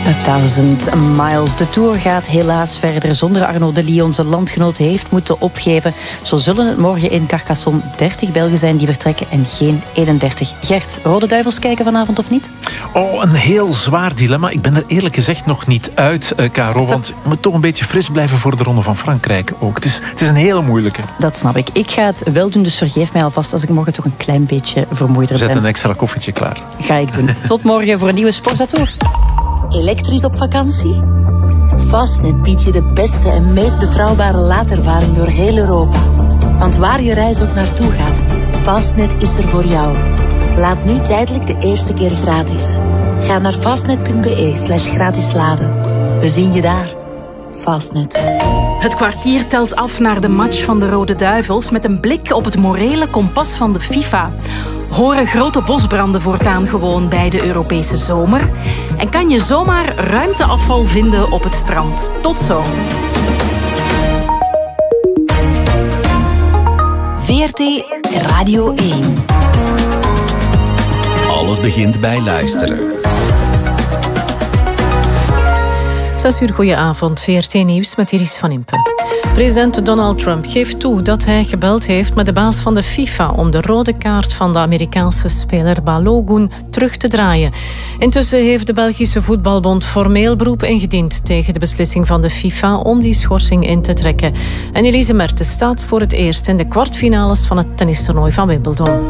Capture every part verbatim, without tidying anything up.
A Thousand Miles. De Tour gaat helaas verder zonder Arnaud Delis. Zijn landgenoot heeft moeten opgeven. Zo zullen het morgen in Carcassonne dertig Belgen zijn die vertrekken en geen eenendertig. Gert, Rode Duivels kijken vanavond of niet? Oh, een heel zwaar dilemma. Ik ben er eerlijk gezegd nog niet uit, uh, Caro. Want je moet toch een beetje fris blijven voor de Ronde van Frankrijk ook. Het is, het is een hele moeilijke. Dat snap ik. Ik ga het wel doen, dus vergeef mij alvast als ik morgen toch een klein beetje vermoeider ben. Zet een extra koffietje klaar. Ga ik doen. Tot morgen voor een nieuwe Sportatour. Elektrisch op vakantie? Fastnet biedt je de beste en meest betrouwbare laadervaring door heel Europa. Want waar je reis ook naartoe gaat, Fastnet is er voor jou. Laat nu tijdelijk de eerste keer gratis. Ga naar fastnet.be slash gratis laden. We zien je daar. Fastnet. Het kwartier telt af naar de match van de Rode Duivels met een blik op het morele kompas van de FIFA. Horen grote bosbranden voortaan gewoon bij de Europese zomer? En kan je zomaar ruimteafval vinden op het strand? Tot zo. V R T Radio één. Alles begint bij luisteren. Zes uur, goedenavond. V R T Nieuws met Iris van Impen. President Donald Trump geeft toe dat hij gebeld heeft met de baas van de FIFA om de rode kaart van de Amerikaanse speler Balogun terug te draaien. Intussen heeft de Belgische Voetbalbond formeel beroep ingediend tegen de beslissing van de FIFA om die schorsing in te trekken. En Elise Mertens staat voor het eerst in de kwartfinales van het tennistoernooi van Wimbledon.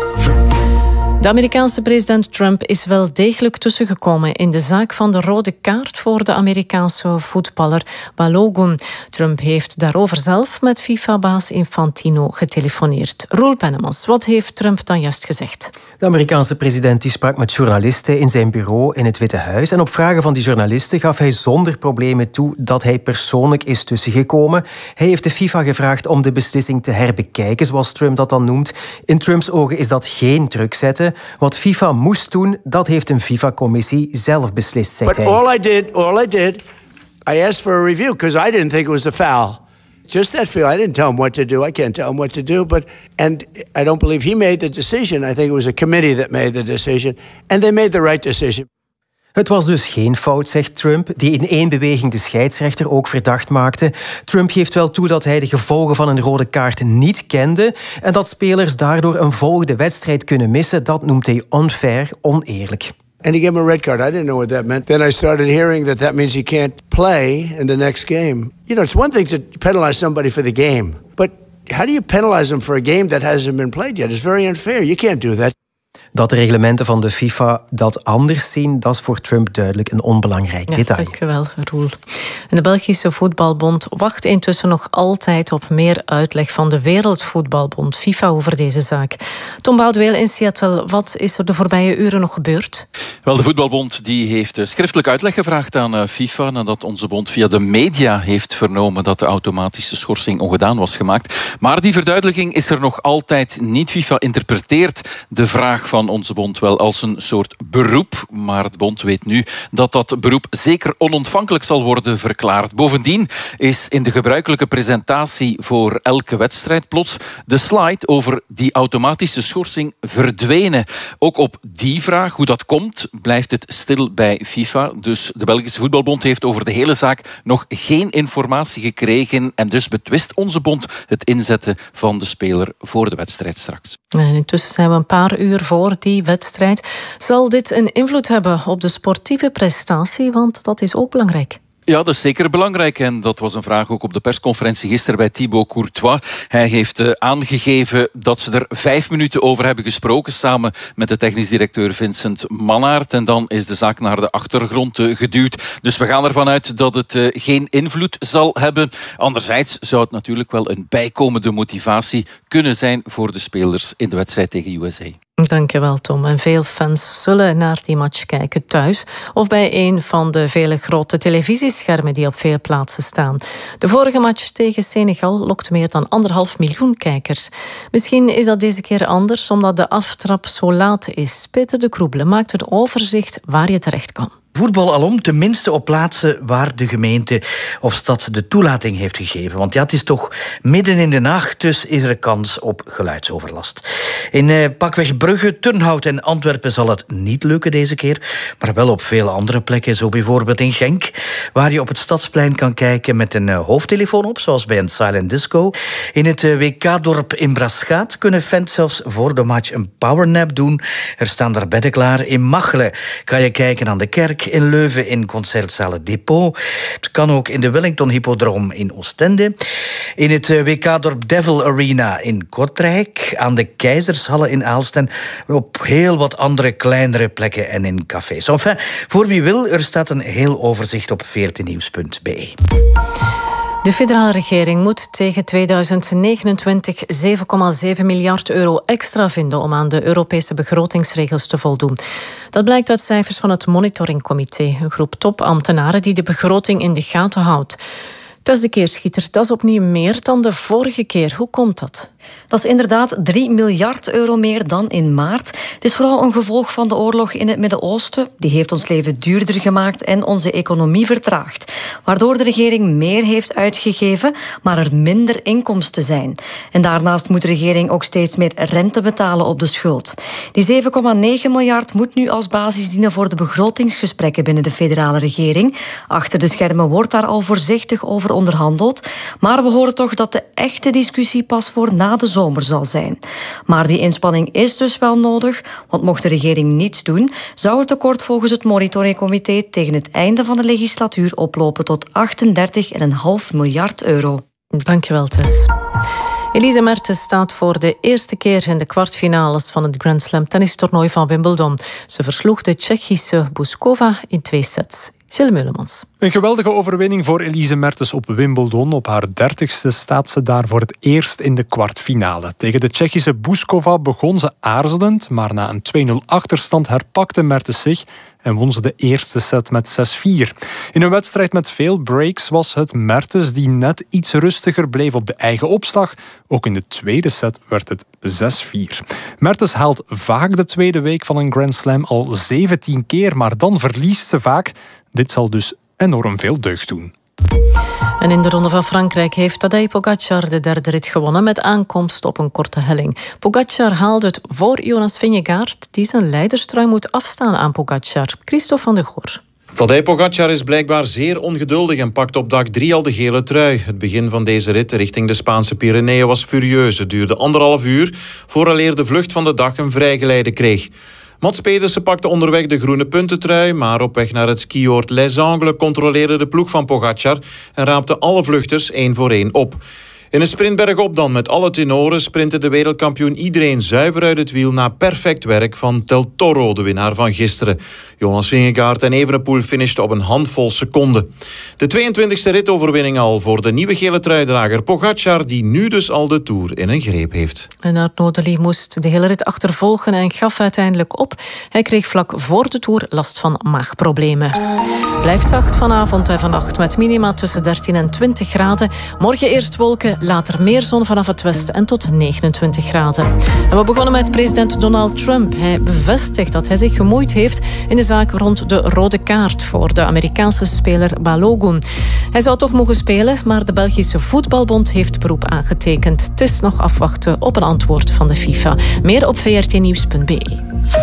De Amerikaanse president Trump is wel degelijk tussengekomen in de zaak van de rode kaart voor de Amerikaanse voetballer Balogun. Trump heeft daarover zelf met FIFA-baas Infantino getelefoneerd. Roel Pennemans, wat heeft Trump dan juist gezegd? De Amerikaanse president die sprak met journalisten in zijn bureau in het Witte Huis. En op vragen van die journalisten gaf hij zonder problemen toe dat hij persoonlijk is tussengekomen. Hij heeft de FIFA gevraagd om de beslissing te herbekijken, zoals Trump dat dan noemt. In Trumps ogen is dat geen drukzetten. Wat FIFA moest doen, dat heeft een FIFA-commissie zelf beslist, zegt But hij. all I did, all I did, I asked for a review because I didn't think it was a foul. Just that feel. I didn't tell him what to do. I can't tell him what to do. But and I don't believe he made the decision. I think it was a committee that made the decision, and they made the right decision. Het was dus geen fout, zegt Trump, die in één beweging de scheidsrechter ook verdacht maakte. Trump geeft wel toe dat hij de gevolgen van een rode kaart niet kende en dat spelers daardoor een volgende wedstrijd kunnen missen. Dat noemt hij unfair, oneerlijk. And he gave him a red card. I didn't know what that meant. Then I started hearing that that means he can't play in the next game. You know, it's one thing to penalize somebody for the game, but how do you penalize them for a game that hasn't been played yet? It's very unfair. You can't do that. Dat de reglementen van de FIFA dat anders zien, dat is voor Trump duidelijk een onbelangrijk ja, detail. Dank u wel, Roel. En de Belgische Voetbalbond wacht intussen nog altijd op meer uitleg van de Wereldvoetbalbond, FIFA, over deze zaak. Tom Boudeweel in Seattle, wat is er de voorbije uren nog gebeurd? Wel, de Voetbalbond die heeft schriftelijk uitleg gevraagd aan FIFA nadat onze bond via de media heeft vernomen dat de automatische schorsing ongedaan was gemaakt. Maar die verduidelijking is er nog altijd niet. FIFA interpreteert de vraag van onze bond wel als een soort beroep, maar het bond weet nu dat dat beroep zeker onontvankelijk zal worden verklaard. Bovendien is in de gebruikelijke presentatie voor elke wedstrijd plots de slide over die automatische schorsing verdwenen. Ook op die vraag, hoe dat komt, blijft het stil bij FIFA. Dus de Belgische Voetbalbond heeft over de hele zaak nog geen informatie gekregen en dus betwist onze bond het inzetten van de speler voor de wedstrijd straks. En intussen zijn we een paar uur voor die wedstrijd. Zal dit een invloed hebben op de sportieve prestatie? Want dat is ook belangrijk. Ja, dat is zeker belangrijk. En dat was een vraag ook op de persconferentie gisteren bij Thibaut Courtois. Hij heeft uh, aangegeven dat ze er vijf minuten over hebben gesproken, samen met de technisch directeur Vincent Mannaert. En dan is de zaak naar de achtergrond uh, geduwd. Dus we gaan ervan uit dat het uh, geen invloed zal hebben. Anderzijds zou het natuurlijk wel een bijkomende motivatie kunnen zijn voor de spelers in de wedstrijd tegen U S A. Dank je wel, Tom. En veel fans zullen naar die match kijken thuis of bij een van de vele grote televisieschermen die op veel plaatsen staan. De vorige match tegen Senegal lokte meer dan anderhalf miljoen kijkers. Misschien is dat deze keer anders omdat de aftrap zo laat is. Peter de Kroebele maakt een overzicht waar je terecht kan. voetbal alom, tenminste op plaatsen waar de gemeente of stad de toelating heeft gegeven. Want ja, het is toch midden in de nacht, dus is er kans op geluidsoverlast. In eh, pakweg Brugge, Turnhout en Antwerpen zal het niet lukken deze keer, maar wel op veel andere plekken, zo bijvoorbeeld in Genk, waar je op het Stadsplein kan kijken met een uh, hoofdtelefoon op, zoals bij een silent disco. In het uh, W K-dorp in Braschaat kunnen fans zelfs voor de match een powernap doen. Er staan daar bedden klaar. In Machelen kan je kijken aan de kerk. In Leuven in Concertzaal Depot. Het kan ook in de Wellington Hippodroom in Oostende. In het uh, W K-dorp Devil Arena in Kortrijk. Aan de Keizershalle in Aalst. En op heel wat andere kleinere plekken en in cafés. Enfin, voor wie wil, er staat een heel overzicht op veertien nieuws punt b e. De federale regering moet tegen tweeduizend negenentwintig zeven komma zeven miljard euro extra vinden om aan de Europese begrotingsregels te voldoen. Dat blijkt uit cijfers van het Monitoringcomité, een groep topambtenaren die de begroting in de gaten houdt. Dat is de keerschieter. Dat is opnieuw meer dan de vorige keer. Hoe komt dat? Dat is inderdaad drie miljard euro meer dan in maart. Het is vooral een gevolg van de oorlog in het Midden-Oosten. Die heeft ons leven duurder gemaakt en onze economie vertraagd. Waardoor de regering meer heeft uitgegeven, maar er minder inkomsten zijn. En daarnaast moet de regering ook steeds meer rente betalen op de schuld. Die zeven komma negen miljard moet nu als basis dienen voor de begrotingsgesprekken binnen de federale regering. Achter de schermen wordt daar al voorzichtig over onderhandeld. Maar we horen toch dat de echte discussie pas voor na de zomer zal zijn. Maar die inspanning is dus wel nodig, want mocht de regering niets doen, zou het tekort volgens het monitoringcomité tegen het einde van de legislatuur oplopen tot achtendertig komma vijf miljard euro. Dankjewel, Tess. Elise Mertens staat voor de eerste keer in de kwartfinales van het Grand Slam tennistoernooi van Wimbledon. Ze versloeg de Tsjechische Bouzkova in twee sets. Gilles Meulemans. Een geweldige overwinning voor Elise Mertens op Wimbledon. Op haar dertigste staat ze daar voor het eerst in de kwartfinale. Tegen de Tsjechische Bouzkova begon ze aarzelend, maar na een twee nul achterstand herpakte Mertens zich en won ze de eerste set met zes vier. In een wedstrijd met veel breaks was het Mertens die net iets rustiger bleef op de eigen opslag. Ook in de tweede set werd het zes vier. Mertens haalt vaak de tweede week van een Grand Slam al zeventien keer, maar dan verliest ze vaak. Dit zal dus enorm veel deugd doen. En in de Ronde van Frankrijk heeft Tadej Pogacar de derde rit gewonnen met aankomst op een korte helling. Pogacar haalde het voor Jonas Vingegaard, die zijn leiderstrui moet afstaan aan Pogacar. Christophe van der Goor. Tadej Pogacar is blijkbaar zeer ongeduldig en pakt op dag drie al de gele trui. Het begin van deze rit richting de Spaanse Pyreneeën was furieus. Het duurde anderhalf uur vooraleer de vlucht van de dag een vrijgeleide kreeg. Mats Pedersen pakte onderweg de groene puntentrui, maar op weg naar het skioord Les Angles controleerde de ploeg van Pogacar en raapte alle vluchters één voor één op. In een sprint bergop dan met alle tenoren sprintte de wereldkampioen iedereen zuiver uit het wiel na perfect werk van Del Toro, de winnaar van gisteren. Jonas Vingegaard en Evenepoel finishten op een handvol seconden. De tweeëntwintigste ritoverwinning al voor de nieuwe gele truidrager Pogacar, die nu dus al de Tour in een greep heeft. En Arnaud Delis moest de hele rit achtervolgen en gaf uiteindelijk op. Hij kreeg vlak voor de Tour last van maagproblemen. Blijft zacht vanavond en vannacht met minima tussen dertien en twintig graden. Morgen eerst wolken, later meer zon vanaf het westen en tot negenentwintig graden. En we begonnen met president Donald Trump. Hij bevestigt dat hij zich gemoeid heeft in de zaak rond de rode kaart voor de Amerikaanse speler Balogun. Hij zou toch mogen spelen, maar de Belgische voetbalbond heeft beroep aangetekend. Het is nog afwachten op een antwoord van de FIFA. Meer op v r t nieuws punt b e.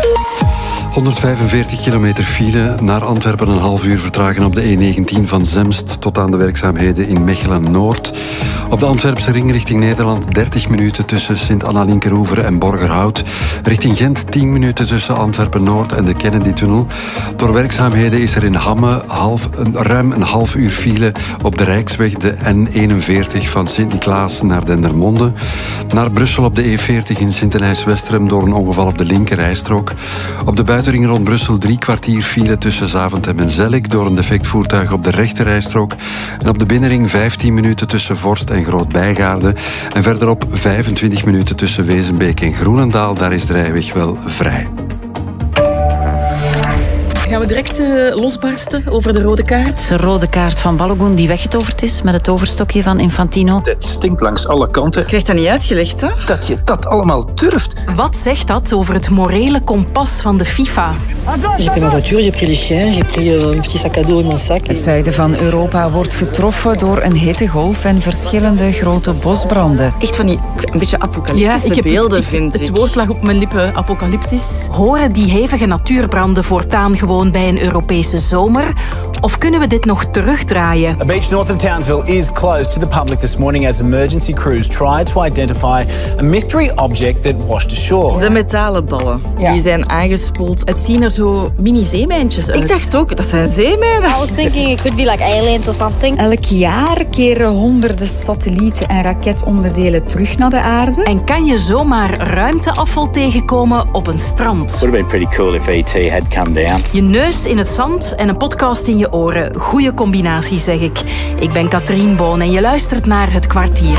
honderdvijfenveertig kilometer file naar Antwerpen, een half uur vertragen op de E negentien van Zemst tot aan de werkzaamheden in Mechelen-Noord. Op de Antwerpse ring richting Nederland dertig minuten tussen Sint-Anna-Linkeroever en Borgerhout. Richting Gent tien minuten tussen Antwerpen-Noord en de Kennedy-tunnel. Door werkzaamheden is er in Hamme half, ruim een half uur file op de Rijksweg, de N eenenveertig van Sint-Niklaas naar Dendermonde. Naar Brussel op de E veertig in Sint-Nijs-Westerem door een ongeval op de linkerrijstrook. Op de buitenring rond Brussel drie kwartier file tussen Zaventem en Zellik door een defect voertuig op de rechterrijstrook. En op de binnenring vijftien minuten tussen Vorst en Groot-Bijgaarde. En verderop vijfentwintig minuten tussen Wezenbeek en Groenendaal. Daar is de rijweg wel vrij. Gaan we direct uh, losbarsten over de rode kaart? De rode kaart van Balogun die weggetoverd is met het overstokje van Infantino. Het stinkt langs alle kanten. Krijgt dat niet uitgelegd, hè? Dat je dat allemaal durft. Wat zegt dat over het morele kompas van de FIFA? J'ai pris ma voiture, j'ai pris les chiens, j'ai pris un petit sac à dos in mon sac. Het zuiden van Europa wordt getroffen door een hittegolf en verschillende grote bosbranden. Echt van die een beetje apocalyptische ja, ik heb beelden, het, ik, vind ik. Het woord lag op mijn lippen, apocalyptisch. Horen die hevige natuurbranden voortaan gewoon bij een Europese zomer? Of kunnen we dit nog terugdraaien? A beach north of Townsville is closed to the public this morning as emergency crews tried to identify a mystery object that washed ashore. De metalen ballen, ja. Die zijn aangespoeld. Het zien er zo mini-zeemijntjes uit. Ik dacht ook, dat zijn zeemijnen. I was thinking it could be like aliens or something. Elk jaar keren honderden satellieten en raketonderdelen terug naar de aarde. En kan je zomaar ruimteafval tegenkomen op een strand? Would have been pretty cool if E T had come down. Je neus in het zand en een podcast in je oren. Goeie combinatie, zeg ik. Ik ben Katrien Boon en je luistert naar Het Kwartier.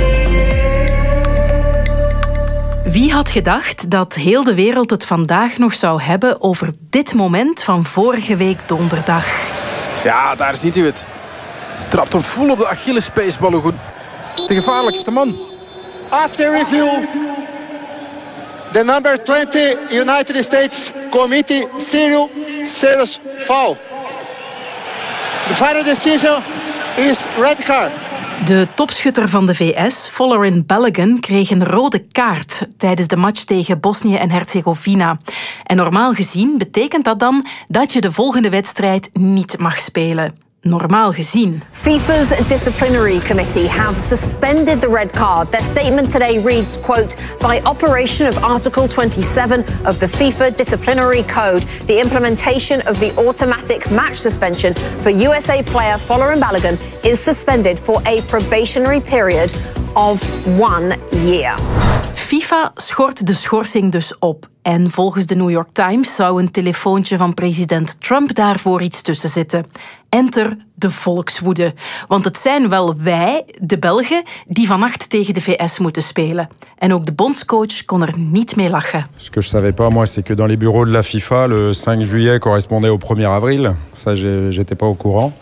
Wie had gedacht dat heel de wereld het vandaag nog zou hebben over dit moment van vorige week donderdag? Ja, daar ziet u het. Trapt hem vol op de Achillespees, Balogun. De gevaarlijkste man. After review, the number twenty United States Committee serious, serious foul. The final decision is red card. De topschutter van de V S, Folarin Balogun, kreeg een rode kaart tijdens de match tegen Bosnië en Herzegovina. En normaal gezien betekent dat dan dat je de volgende wedstrijd niet mag spelen. Normaal gezien. FIFA's disciplinary committee have suspended the red card. Their statement today reads, quote, by operation of Article twenty-seven of the FIFA disciplinary code, the implementation of the automatic match suspension for U S A player Folarin Balogun is suspended for a probationary period of one year. FIFA schort de schorsing dus op. En volgens de New York Times zou een telefoontje van president Trump daarvoor iets tussen zitten. Enter de volkswoede. Want het zijn wel wij, de Belgen, die vannacht tegen de V S moeten spelen. En ook de bondscoach kon er niet mee lachen. Ce que je savais pas, moi, c'est que dans les bureaux de la FIFA, le cinq juillet correspondait au premier avril. Ça, j'étais pas au courant.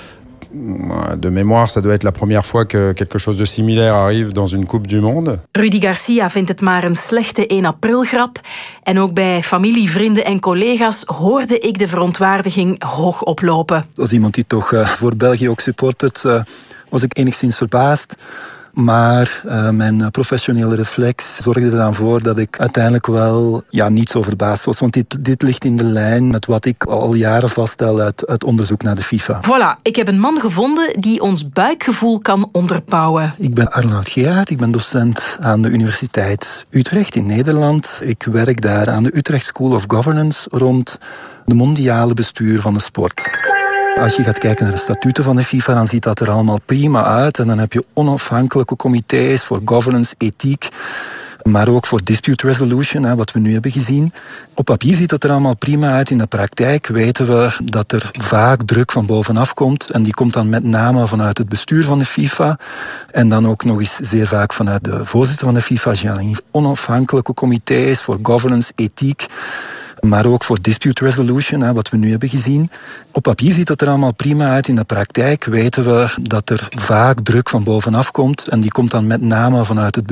De mémoire, ça doit être la première fois que quelque chose de similaire arrive dans une Coupe du Monde. Rudy Garcia vindt het maar een slechte één april grap. En ook bij familie, vrienden en collega's hoorde ik de verontwaardiging hoog oplopen. Als iemand die toch uh, voor België ook supportert, uh, was ik enigszins verbaasd. Maar uh, mijn professionele reflex zorgde er dan voor dat ik uiteindelijk wel ja, niet zo verbaasd was. Want dit, dit ligt in de lijn met wat ik al jaren vaststel uit, uit onderzoek naar de FIFA. Voilà, ik heb een man gevonden die ons buikgevoel kan onderbouwen. Ik ben Arnoud Gerard, ik ben docent aan de Universiteit Utrecht in Nederland. Ik werk daar aan de Utrecht School of Governance rond de mondiale bestuur van de sport. Als je gaat kijken naar de statuten van de FIFA, dan ziet dat er allemaal prima uit. En dan heb je onafhankelijke comité's voor governance, ethiek, maar ook voor dispute resolution, hè, wat we nu hebben gezien. Op papier ziet dat er allemaal prima uit. In de praktijk weten we dat er vaak druk van bovenaf komt. En die komt dan met name vanuit het bestuur van de FIFA. En dan ook nog eens zeer vaak vanuit de voorzitter van de FIFA. Onafhankelijke comité's voor governance, ethiek, maar ook voor dispute resolution, hè, wat we nu hebben gezien. Op papier ziet dat er allemaal prima uit. In de praktijk weten we dat er vaak druk van bovenaf komt. En die komt dan met name vanuit het